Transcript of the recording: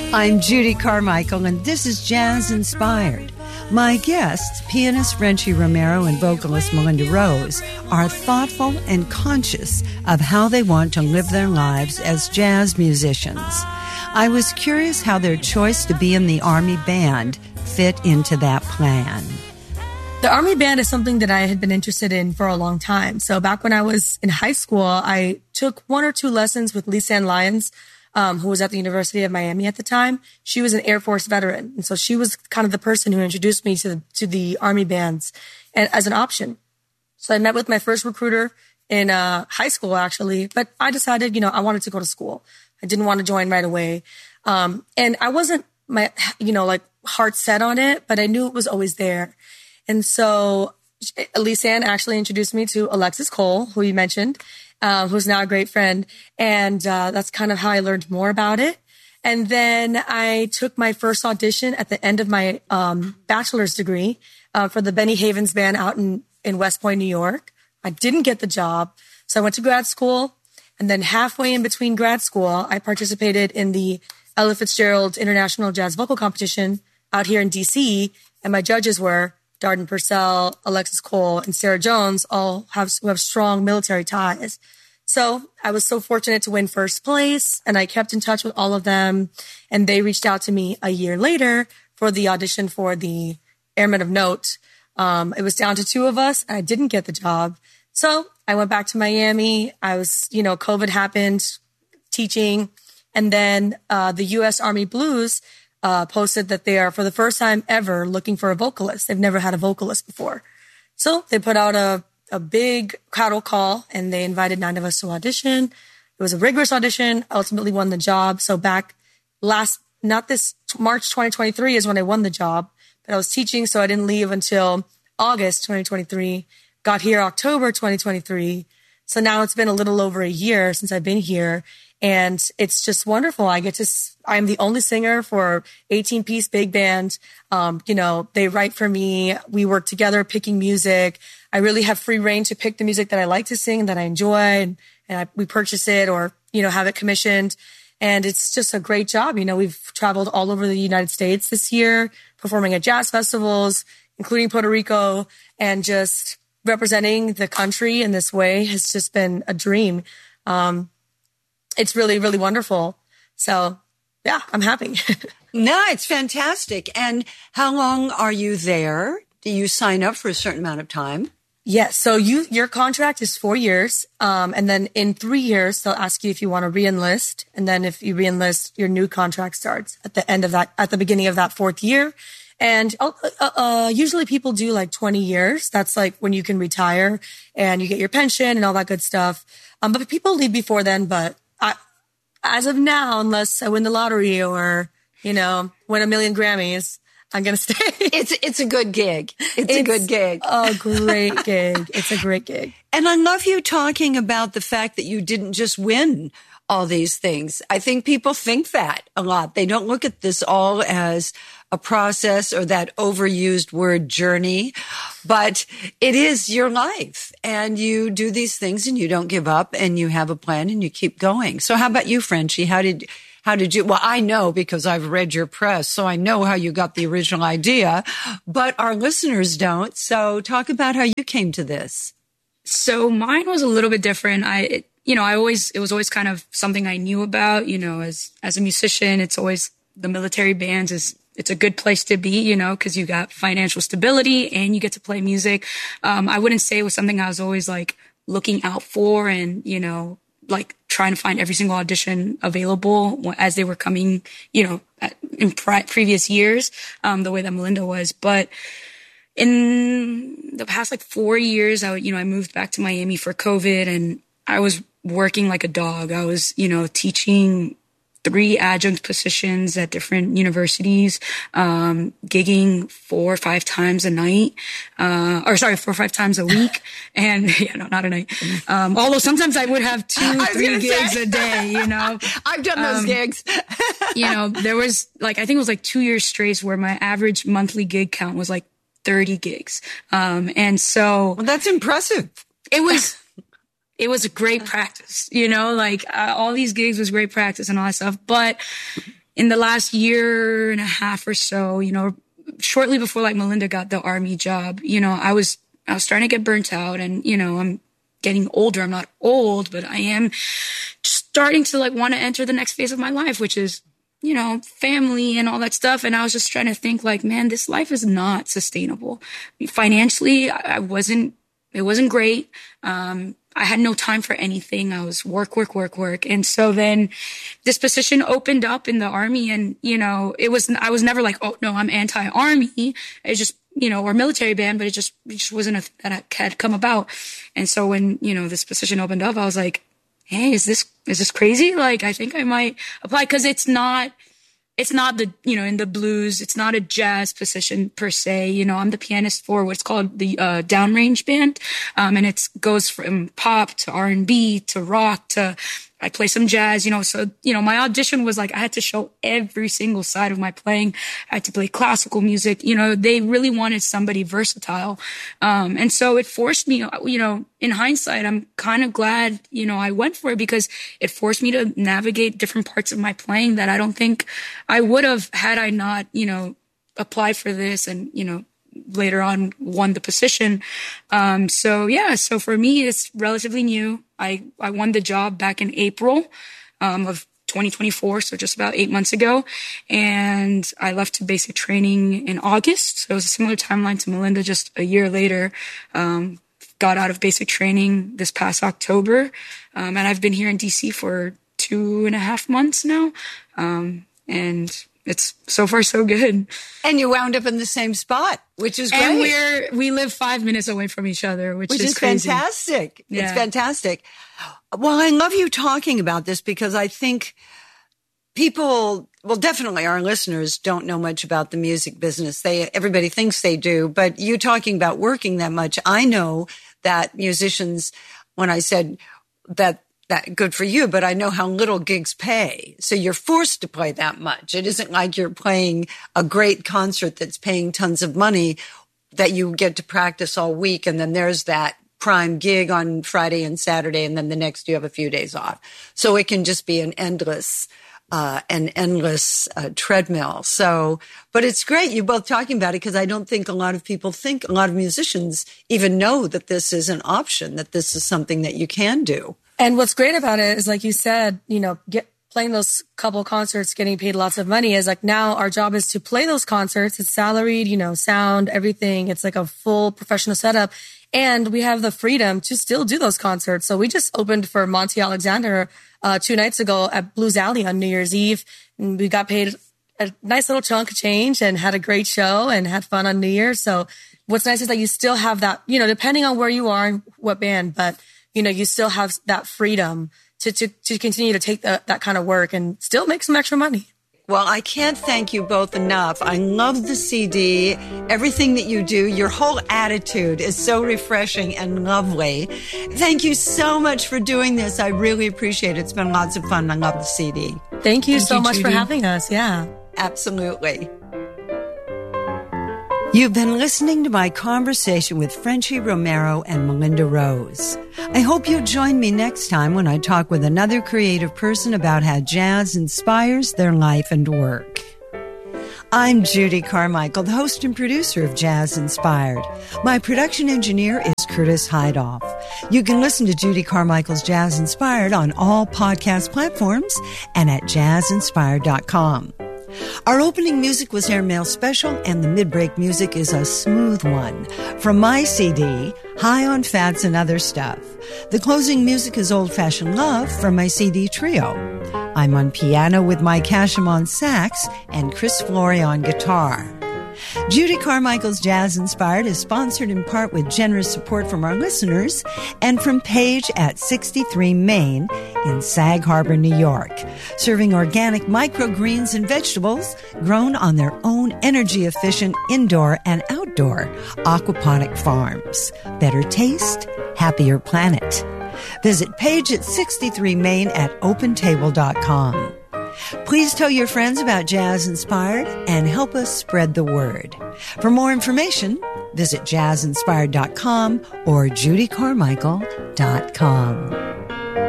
I'm Judy Carmichael, and this is Jazz Inspired. My guests, pianist Frenchy Romero and vocalist Melinda Rose, are thoughtful and conscious of how they want to live their lives as jazz musicians. I was curious how their choice to be in the Army Band fit into that plan. The Army Band is something that I had been interested in for a long time. So back when I was in high school, I took 1 or 2 lessons with Lisanne Lyons, who was at the University of Miami at the time. She was an Air Force veteran. And so she was kind of the person who introduced me to the Army bands and as an option. So I met with my first recruiter in high school, actually. But I decided, I wanted to go to school. I didn't want to join right away. And I wasn't heart set on it, but I knew it was always there. And so Lisanne actually introduced me to Alexis Cole, who you mentioned, who's now a great friend. And that's kind of how I learned more about it. And then I took my first audition at the end of my bachelor's degree for the Benny Havens Band out in West Point, New York. I didn't get the job. So I went to grad school. And then halfway in between grad school, I participated in the Ella Fitzgerald International Jazz Vocal Competition out here in D.C. And my judges were Darden Purcell, Alexis Cole, and Sarah Jones, who have strong military ties. So I was so fortunate to win first place, and I kept in touch with all of them. And they reached out to me a year later for the audition for the Airmen of Note. It was down to 2 of us. I didn't get the job. So I went back to Miami. I was, COVID happened, teaching. And then the U.S. Army Blues posted that they are, for the first time ever, looking for a vocalist. They've never had a vocalist before. So they put out a big cattle call, and they invited 9 of us to audition. It was a rigorous audition. I ultimately won the job. So back March 2023 is when I won the job. But I was teaching, so I didn't leave until August 2023. Got here October 2023. So now it's been a little over a year since I've been here. And it's just wonderful. I'm the only singer for 18-piece big band. They write for me. We work together picking music. I really have free reign to pick the music that I like to sing, that I enjoy, and we purchase it or, have it commissioned. And it's just a great job. We've traveled all over the United States this year, performing at jazz festivals, including Puerto Rico, and just representing the country in this way has just been a dream. It's really, really wonderful. So, yeah, I'm happy. No, it's fantastic. And how long are you there? Do you sign up for a certain amount of time? Yes. So your contract is 4 years. And then in 3 years, they'll ask you if you want to re-enlist. And then if you re-enlist, your new contract starts at the beginning of that 4th year. And usually people do like 20 years. That's like when you can retire and you get your pension and all that good stuff. But people leave before then. But as of now, unless I win the lottery or, win 1 million Grammys, I'm going to stay. It's a good gig. It's a good gig. A great gig. It's a great gig. And I love you talking about the fact that you didn't just win all these things. I think people think that a lot. They don't look at this all as a process or that overused word journey, but it is your life, and you do these things and you don't give up, and you have a plan and you keep going. So how about you, Frenchy? How did you, well, I know because I've read your press, so I know how you got the original idea, but our listeners don't. So talk about how you came to this. So mine was a little bit different. It was always kind of something I knew about, as a musician. It's always the military bands it's a good place to be, because you got financial stability and you get to play music. I wouldn't say it was something I was always like looking out for and, like trying to find every single audition available as they were coming, in previous years, the way that Melinda was. But in the past, 4 years, I moved back to Miami for COVID, and I was working like a dog. I was, teaching 3 adjunct positions at different universities, gigging 4 or 5 times a night, 4 or 5 times a week. And not a night. Although sometimes I would have 2-3 gigs a day, I've done those gigs. There was I think it was 2 years straight where my average monthly gig count was 30 gigs. And so. Well, that's impressive. It was a great practice, all these gigs was great practice and all that stuff. But in the last year and a half or so, you know, shortly before like Melinda got the Army job, you know, I was starting to get burnt out, and, you know, I'm getting older. I'm not old, but I am starting to like want to enter the next phase of my life, which is, you know, family and all that stuff. And I was just trying to think like, man, this life is not sustainable. Financially, it wasn't great. I had no time for anything. I was work. And so then this position opened up in the Army, and, you know, I was never like, oh no, I'm anti-Army. It just, you know, or military band, but it just wasn't a thing that had come about. And so when, you know, this position opened up, I was like, hey, is this crazy? Like, I think I might apply, because it's not the, you know, in the blues, it's not a jazz position per se. You know, I'm the pianist for what's called the downrange band. And it goes from pop to R&B to rock to, I play some jazz, you know. So, you know, my audition was like, I had to show every single side of my playing. I had to play classical music. You know, they really wanted somebody versatile. And so it forced me, you know, in hindsight, I'm kind of glad, you know, I went for it, because it forced me to navigate different parts of my playing that I don't think I would have had I not, you know, applied for this and, you know, later on won the position. So for me, it's relatively new. I won the job back in April, of 2024. So just about 8 months ago. And I left to basic training in August. So it was a similar timeline to Melinda, just a year later. Got out of basic training this past October. And I've been here in DC for 2.5 months now. And it's so far so good. And you wound up in the same spot, which is great. And we live 5 minutes away from each other, which is crazy. Fantastic. Yeah. It's fantastic. Well, I love you talking about this, because I think people, well, definitely our listeners don't know much about the music business. Everybody thinks they do, but you talking about working that much, I know that musicians, when I said that good for you, but I know how little gigs pay. So you're forced to play that much. It isn't like you're playing a great concert that's paying tons of money that you get to practice all week. And then there's that prime gig on Friday and Saturday. And then the next you have a few days off. So it can just be an endless treadmill. So, but it's great. You're both talking about it, because I don't think a lot of musicians even know that this is an option, that this is something that you can do. And what's great about it is, like you said, you know, playing those couple concerts, getting paid lots of money, is like, now our job is to play those concerts. It's salaried, you know, sound, everything. It's like a full professional setup. And we have the freedom to still do those concerts. So we just opened for Monty Alexander 2 nights ago at Blues Alley on New Year's Eve. And we got paid a nice little chunk of change and had a great show and had fun on New Year's. So what's nice is that you still have that, you know, depending on where you are and what band, but you know, you still have that freedom to continue to take that kind of work and still make some extra money. Well, I can't thank you both enough. I love the CD, everything that you do. Your whole attitude is so refreshing and lovely. Thank you so much for doing this. I really appreciate it. It's been lots of fun. I love the CD. Thank you so much for having us. Yeah. Absolutely. You've been listening to my conversation with Frenchie Romero and Melinda Rose. I hope you'll join me next time when I talk with another creative person about how jazz inspires their life and work. I'm Judy Carmichael, the host and producer of Jazz Inspired. My production engineer is Curtis Heidoff. You can listen to Judy Carmichael's Jazz Inspired on all podcast platforms and at jazzinspired.com. Our opening music was Airmail Special, and the mid-break music is a smooth one from my CD, High on Fats and Other Stuff. The closing music is Old Fashioned Love from my CD Trio. I'm on piano with Mike Casham on sax and Chris Flory on guitar. Judy Carmichael's Jazz Inspired is sponsored in part with generous support from our listeners and from Page at 63 Main in Sag Harbor, New York, serving organic microgreens and vegetables grown on their own energy-efficient indoor and outdoor aquaponic farms. Better taste, happier planet. Visit Page at 63 Main at opentable.com. Please tell your friends about Jazz Inspired and help us spread the word. For more information, visit jazzinspired.com or judycarmichael.com.